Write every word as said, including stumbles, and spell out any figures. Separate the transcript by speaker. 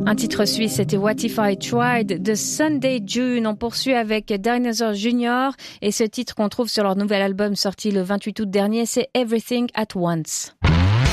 Speaker 1: Un titre suisse, c'était What If I Tried de Sunday June. On poursuit avec Dinosaur Junior et ce titre qu'on trouve sur leur nouvel album sorti le vingt-huit août dernier, c'est Everything at Once.